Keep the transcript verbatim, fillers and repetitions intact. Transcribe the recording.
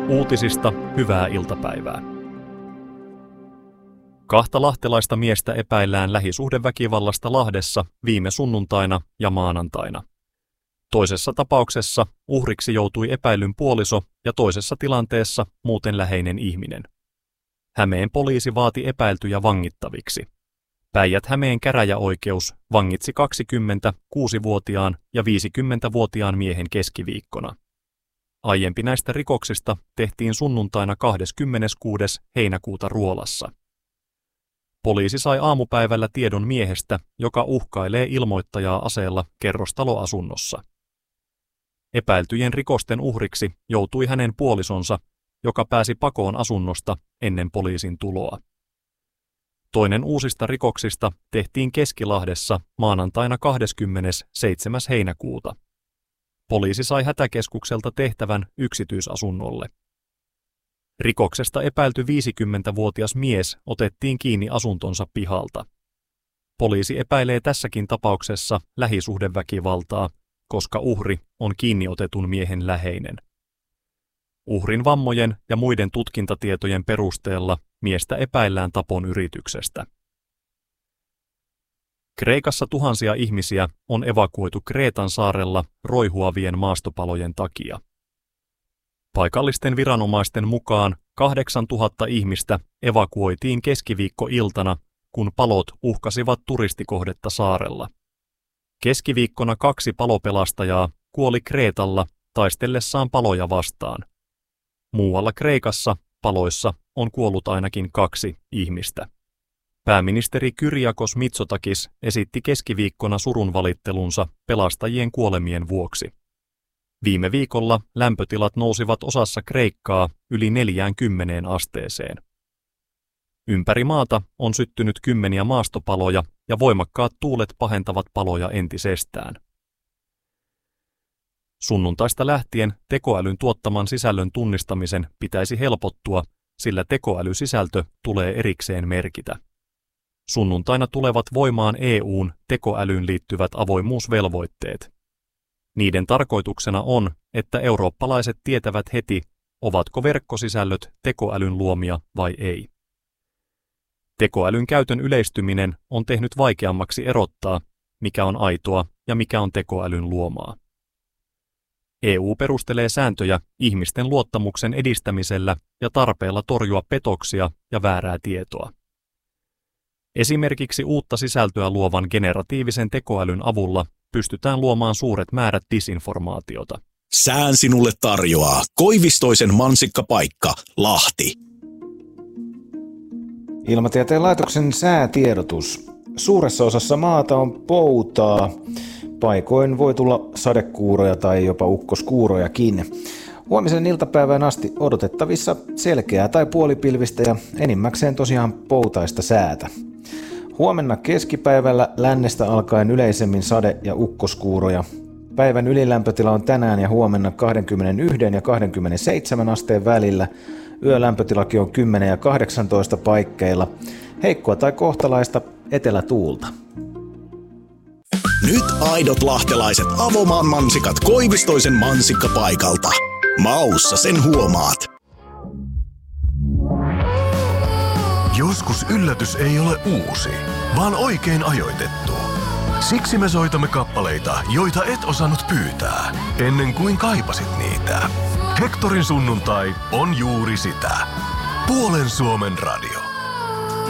Uutisista hyvää iltapäivää. Kahta lahtelaista miestä epäillään lähisuhdeväkivallasta Lahdessa viime sunnuntaina ja maanantaina. Toisessa tapauksessa uhriksi joutui epäillyn puoliso ja toisessa tilanteessa muuten läheinen ihminen. Hämeen poliisi vaati epäiltyjä vangittaviksi. Päijät-Hämeen käräjäoikeus vangitsi kaksikymmentäkuusivuotiaan ja viisikymmentävuotiaan miehen keskiviikkona. Aiempi näistä rikoksista tehtiin sunnuntaina kahdeskymmeneskuudes heinäkuuta Ruolassa. Poliisi sai aamupäivällä tiedon miehestä, joka uhkailee ilmoittajaa aseella kerrostaloasunnossa. Epäiltyjen rikosten uhriksi joutui hänen puolisonsa, joka pääsi pakoon asunnosta ennen poliisin tuloa. Toinen uusista rikoksista tehtiin Keskilahdessa maanantaina kahdeskymmenesseitsemäs heinäkuuta. Poliisi sai hätäkeskukselta tehtävän yksityisasunnolle. Rikoksesta epäilty viisikymmentävuotias mies otettiin kiinni asuntonsa pihalta. Poliisi epäilee tässäkin tapauksessa lähisuhdeväkivaltaa, koska uhri on kiinni otetun miehen läheinen. Uhrin vammojen ja muiden tutkintatietojen perusteella miestä epäillään tapon yrityksestä. Kreikassa tuhansia ihmisiä on evakuoitu Kreetan saarella roihuavien maastopalojen takia. Paikallisten viranomaisten mukaan kahdeksantuhatta ihmistä evakuoitiin keskiviikkoiltana, kun palot uhkasivat turistikohdetta saarella. Keskiviikkona kaksi palopelastajaa kuoli Kreetalla taistellessaan paloja vastaan. Muualla Kreikassa paloissa on kuollut ainakin kaksi ihmistä. Pääministeri Kyriakos Mitsotakis esitti keskiviikkona surunvalittelunsa pelastajien kuolemien vuoksi. Viime viikolla lämpötilat nousivat osassa Kreikkaa yli neljäänkymmeneen asteeseen. Ympäri maata on syttynyt kymmeniä maastopaloja ja voimakkaat tuulet pahentavat paloja entisestään. Sunnuntaista lähtien tekoälyn tuottaman sisällön tunnistamisen pitäisi helpottua, sillä tekoälysisältö tulee erikseen merkitä. Sunnuntaina tulevat voimaan E U:n tekoälyyn liittyvät avoimuusvelvoitteet. Niiden tarkoituksena on, että eurooppalaiset tietävät heti, ovatko verkkosisällöt tekoälyn luomia vai ei. Tekoälyn käytön yleistyminen on tehnyt vaikeammaksi erottaa, mikä on aitoa ja mikä on tekoälyn luomaa. E U perustelee sääntöjä ihmisten luottamuksen edistämisellä ja tarpeella torjua petoksia ja väärää tietoa. Esimerkiksi uutta sisältöä luovan generatiivisen tekoälyn avulla pystytään luomaan suuret määrät disinformaatiota. Sään sinulle tarjoaa Koivistoisen mansikkapaikka, Lahti. Ilmatieteen laitoksen säätiedotus. Suuressa osassa maata on poutaa. Paikoin voi tulla sadekuuroja tai jopa ukkoskuurojakin. Huomisen iltapäivään asti odotettavissa selkeää tai puolipilvistä ja enimmäkseen tosiaan poutaista säätä. Huomenna keskipäivällä lännestä alkaen yleisemmin sade- ja ukkoskuuroja. Päivän ylilämpötila on tänään ja huomenna kaksikymmentäyksi ja kaksikymmentäseitsemän asteen välillä. Yölämpötilakin on kymmenen ja kahdeksantoista paikkeilla. Heikkoa tai kohtalaista etelätuulta. Nyt aidot lahtelaiset Avomaan mansikat Koivistoisen mansikkapaikalta. Maussa sen huomaat. Joskus yllätys ei ole uusi, vaan oikein ajoitettu. Siksi me soitamme kappaleita, joita et osannut pyytää, ennen kuin kaipasit niitä. Hectorin sunnuntai on juuri sitä. Puolen Suomen radio.